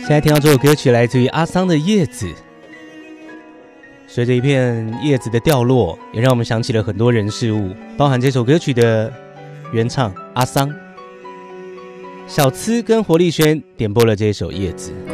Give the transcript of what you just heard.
现在听到这首歌曲来自于阿桑的《叶子》，随着一片叶子的掉落，也让我们想起了很多人事物，包含这首歌曲的原唱阿桑。小资跟活力轩点播了这首《叶子》。